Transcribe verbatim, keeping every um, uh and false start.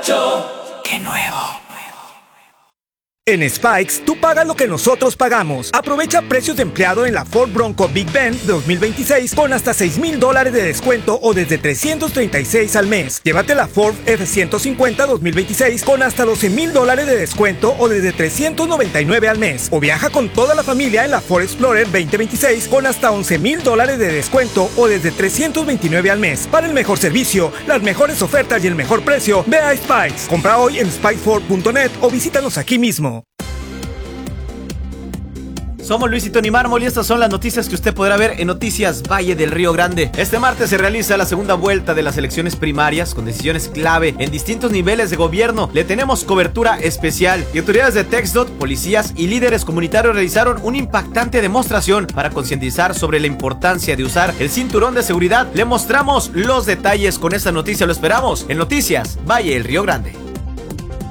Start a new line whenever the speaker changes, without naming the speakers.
ocho. ¡Qué nuevo!
En Spikes, tú pagas lo que nosotros pagamos. Aprovecha precios de empleado en la Ford Bronco Big Bend dos mil veintiséis con hasta seis mil dólares de descuento o desde trescientos treinta y seis al mes. Llévate la Ford F ciento cincuenta dos mil veintiséis con hasta doce mil dólares de descuento o desde trescientos noventa y nueve al mes. O viaja con toda la familia en la Ford Explorer veinte veintiséis con hasta once mil dólares de descuento o desde trescientos veintinueve al mes. Para el mejor servicio, las mejores ofertas y el mejor precio, ve a Spikes. Compra hoy en spikes ford punto net o visítanos aquí mismo.
Somos Luis y Tony Mármol y estas son las noticias que usted podrá ver en Noticias Valle del Río Grande. Este martes se realiza la segunda vuelta de las elecciones primarias con decisiones clave en distintos niveles de gobierno. Le tenemos cobertura especial y autoridades de TxDOT, policías y líderes comunitarios realizaron una impactante demostración para concientizar sobre la importancia de usar el cinturón de seguridad. Le mostramos los detalles con esta noticia. Lo esperamos en Noticias Valle del Río Grande.